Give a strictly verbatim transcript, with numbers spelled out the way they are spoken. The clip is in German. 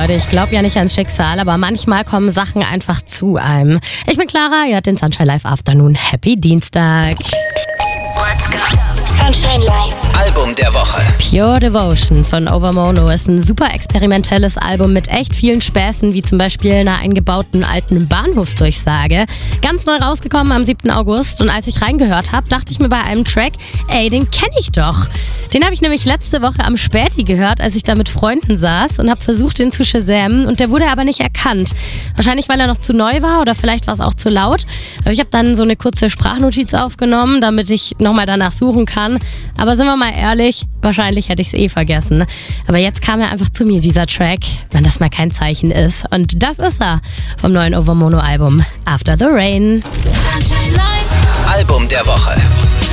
Leute, ich glaube ja nicht ans Schicksal, aber manchmal kommen Sachen einfach zu einem. Ich bin Clara, ihr hört den Sunshine Live Afternoon. Happy Dienstag. Let's go. Sunshine Live. Album der Woche. Pure Devotion von Overmono ist ein super experimentelles Album mit echt vielen Späßen, wie zum Beispiel einer eingebauten alten Bahnhofsdurchsage. Ganz neu rausgekommen am siebten August und als ich reingehört habe, dachte ich mir bei einem Track, ey, den kenne ich doch. Den habe ich nämlich letzte Woche am Späti gehört, als ich da mit Freunden saß und habe versucht, den zu shazamen und der wurde aber nicht erkannt. Wahrscheinlich, weil er noch zu neu war oder vielleicht war es auch zu laut. Aber ich habe dann so eine kurze Sprachnotiz aufgenommen, damit ich nochmal danach suchen kann. Aber sind wir mal ehrlich, wahrscheinlich hätte ich es eh vergessen. Aber jetzt kam er einfach zu mir, dieser Track, wenn das mal kein Zeichen ist. Und das ist er vom neuen Overmono-Album After the Rain. Sunshine Live. Album der Woche.